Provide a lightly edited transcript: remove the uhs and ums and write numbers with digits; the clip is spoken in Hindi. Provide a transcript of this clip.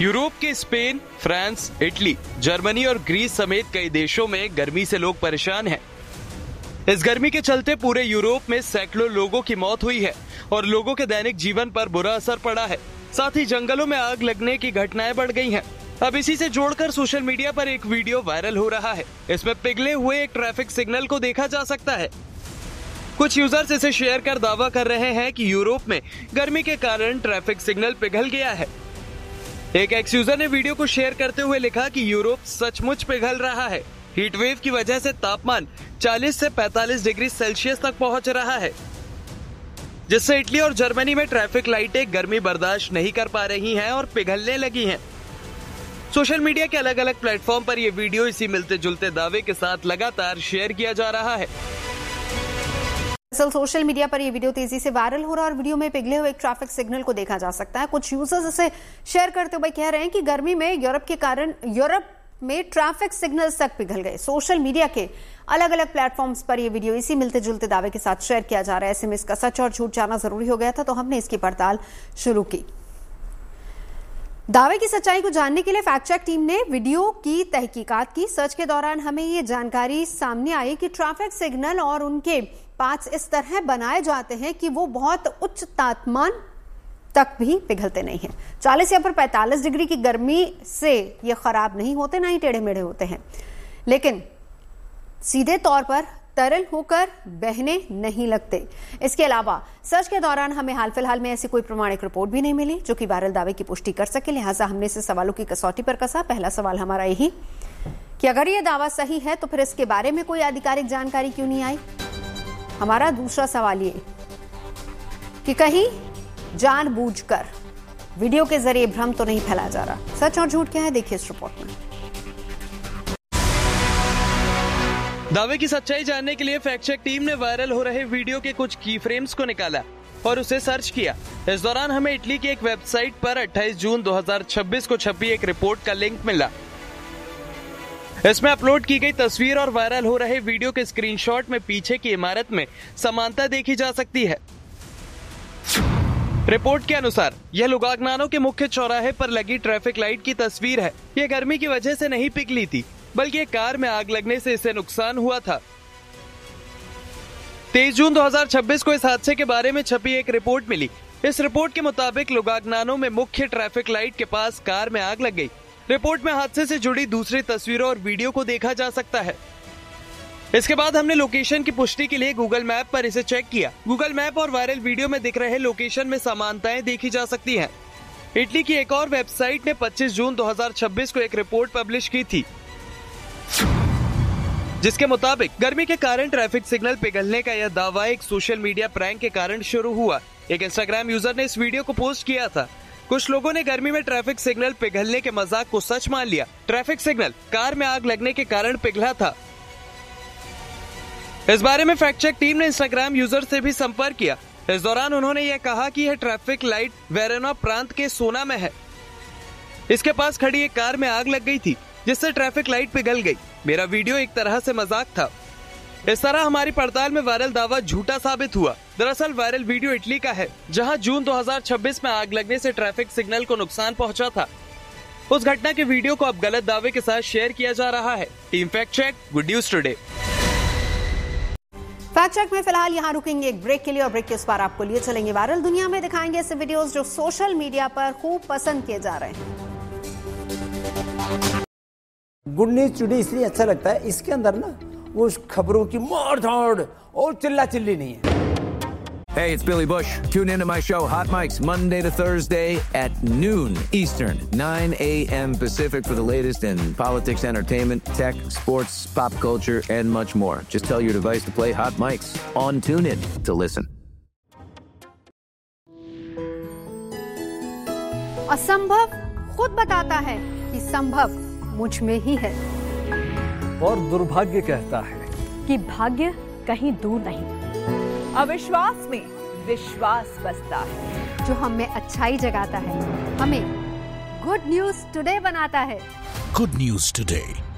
यूरोप के स्पेन, फ्रांस, इटली, जर्मनी और ग्रीस समेत कई देशों में गर्मी से लोग परेशान हैं। इस गर्मी के चलते पूरे यूरोप में सैकड़ों लोगों की मौत हुई है और लोगों के दैनिक जीवन पर बुरा असर पड़ा है। साथ ही जंगलों में आग लगने की घटनाएं बढ़ गई हैं। अब इसी से जोड़कर सोशल मीडिया पर एक वीडियो वायरल हो रहा है। इसमें पिघले हुए एक ट्रैफिक सिग्नल को देखा जा सकता है। कुछ यूजर्स इसे शेयर कर दावा कर रहे हैं कि यूरोप में गर्मी के कारण ट्रैफिक सिग्नल पिघल गया है। एक एक्स यूजर ने वीडियो को शेयर करते हुए लिखा कि यूरोप सचमुच पिघल रहा है। हीट वेव की वजह से तापमान 40 से 45 डिग्री सेल्सियस तक पहुंच रहा है, जिससे इटली और जर्मनी में ट्रैफिक लाइटें गर्मी बर्दाश्त नहीं कर पा रही हैं और पिघलने लगी हैं। सोशल मीडिया के अलग अलग प्लेटफॉर्म पर यह वीडियो इसी मिलते जुलते दावे के साथ लगातार शेयर किया जा रहा है। सोशल मीडिया पर यह वीडियो तेजी से वायरल हो रहा है और वीडियो में पिघले हुए एक ट्रैफिक सिग्नल को देखा जा सकता है। कुछ यूजर्स इसे शेयर करते हुए कह रहे हैं कि गर्मी में यूरोप के कारण यूरोप में ट्रैफिक सिग्नल्स तक पिघल गए। सोशल मीडिया के अलग अलग प्लेटफॉर्म्स पर यह वीडियो इसी मिलते जुलते दावे के साथ शेयर किया जा रहा है। ऐसे में इसका सच और झूठ जानना जरूरी हो गया था, तो हमने इसकी पड़ताल शुरू की। दावे की सच्चाई को जानने के लिए फैक्ट चेक टीम ने वीडियो की तहकीकात की। सर्च के दौरान हमें ये जानकारी सामने आई कि ट्रैफिक सिग्नल और उनके पार्ट्स इस तरह बनाए जाते हैं कि वो बहुत उच्च तापमान तक भी पिघलते नहीं हैं। 40 या फिर 45 डिग्री की गर्मी से ये खराब नहीं होते, ना ही टेढ़े मेढ़े होते हैं, लेकिन सीधे तौर पर तरल होकर बहने नहीं लगते। इसके अलावा सर्च के दौरान हमें हाल फिलहाल में ऐसी कोई प्रमाणिक रिपोर्ट भी नहीं मिली जो कि वायरल दावे की पुष्टि कर सके। लिहाजा हमने इसे सवालों की कसौटी पर कसा। पहला सवाल हमारा यही कि अगर ये दावा सही है तो फिर इसके बारे में कोई आधिकारिक जानकारी क्यों नहीं आई। हमारा दूसरा सवाल ये कि कहीं जानबूझकर वीडियो के जरिए भ्रम तो नहीं फैलाया जा रहा। सच और झूठ क्या है, देखिए इस रिपोर्ट में। दावे की सच्चाई जानने के लिए फैक्ट चेक टीम ने वायरल हो रहे वीडियो के कुछ की फ्रेम्स को निकाला और उसे सर्च किया। इस दौरान हमें इटली की एक वेबसाइट पर 28 जून 2026 को छपी एक रिपोर्ट का लिंक मिला। इसमें अपलोड की गई तस्वीर और वायरल हो रहे वीडियो के स्क्रीनशॉट में पीछे की इमारत में समानता देखी जा सकती है। रिपोर्ट के अनुसार यह लुगाग्नानो के मुख्य चौराहे पर लगी ट्रैफिक लाइट की तस्वीर है। यह गर्मी की वजह से नहीं पिघली थी, बल्कि एक कार में आग लगने से इसे नुकसान हुआ था। 23 जून 2026 को इस हादसे के बारे में छपी एक रिपोर्ट मिली। इस रिपोर्ट के मुताबिक लुगाग्नानो में मुख्य ट्रैफिक लाइट के पास कार में आग लग गई। रिपोर्ट में हादसे से जुड़ी दूसरी तस्वीरों और वीडियो को देखा जा सकता है। इसके बाद हमने लोकेशन की पुष्टि के लिए गूगल मैप पर इसे चेक किया। गूगल मैप और वायरल वीडियो में दिख रहे लोकेशन में समानताएं देखी जा सकती हैं। इटली की एक और वेबसाइट ने 25 जून 2026 को एक रिपोर्ट पब्लिश की थी, जिसके मुताबिक गर्मी के कारण ट्रैफिक सिग्नल पिघलने का यह दावा एक सोशल मीडिया प्रैंक के कारण शुरू हुआ। एक इंस्टाग्राम यूजर ने इस वीडियो को पोस्ट किया था। कुछ लोगों ने गर्मी में ट्रैफिक सिग्नल पिघलने के मजाक को सच मान लिया। ट्रैफिक सिग्नल कार में आग लगने के कारण पिघला था। इस बारे में फैक्ट चेक टीम ने इंस्टाग्राम यूजर से भी संपर्क किया। इस दौरान उन्होंने यह कहा कि यह ट्रैफिक लाइट वेरोना प्रांत के सोना में है। इसके पास खड़ी एक कार में आग लग गई थी, जिससे ट्रैफिक लाइट पिघल गई। मेरा वीडियो एक तरह से मजाक था। इस तरह हमारी पड़ताल में वायरल दावा झूठा साबित हुआ। दरअसल वायरल वीडियो इटली का है, जहां जून 2026 में आग लगने से ट्रैफिक सिग्नल को नुकसान पहुंचा था। उस घटना के वीडियो को अब गलत दावे के साथ शेयर किया जा रहा है। Team fact check, good news today. Fact check में फिलहाल यहाँ रुकेंगे एक ब्रेक के लिए और ब्रेक के उस पार आपको लिए चलेंगे वायरल दुनिया में। दिखाएंगे ऐसे वीडियोस जो सोशल मीडिया पर खूब पसंद किए जा रहे हैं। गुड न्यूज टुडे इसलिए अच्छा लगता है, इसके अंदर ना वो खबरों की मार धाड़ और चिल्ला चिल्ली नहीं है। Hey, it's Billy Bush. Tune into my show Hot Mics Monday to Thursday at noon Eastern, 9 a.m. Pacific for the latest in politics, entertainment, tech, sports, pop culture, and much more. Just tell your device to play Hot Mics on TuneIn to listen. असंभव खुद बताता है कि संभव मुझ में ही है, और दुर्भाग्य कहता है कि भाग्य कहीं दूर नहीं। अविश्वास में विश्वास बसता है, जो हमें अच्छाई जगाता है, हमें गुड न्यूज टुडे बनाता है। Good news today